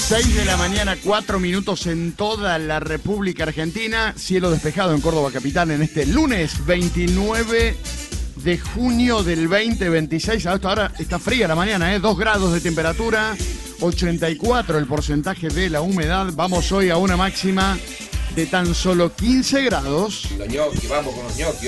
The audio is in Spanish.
6 de la mañana, 4 minutos en toda la República Argentina. Cielo despejado en Córdoba capital en este lunes 29 de junio del 2026. Hasta ahora está fría la mañana, 2 grados de temperatura, 84 el porcentaje de la humedad. Vamos hoy a una máxima de tan solo 15 grados. Los ñoquis, vamos con los ñoquis.